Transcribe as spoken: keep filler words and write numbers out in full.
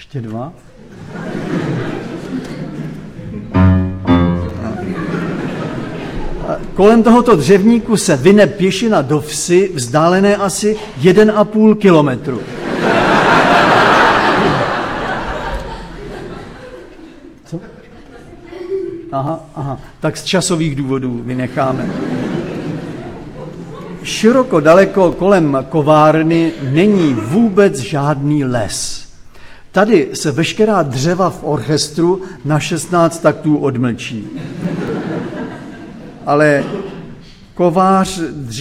Ještě dva. Kolem tohoto dřevníku se vyne pěšina do vsi, vzdálené asi jeden a půl kilometru. Co? Aha, aha, tak z časových důvodů vynecháme. Široko daleko kolem kovárny není vůbec žádný les. Tady se veškerá dřeva v orchestru na šestnáct taktů odmlčí. Ale kovář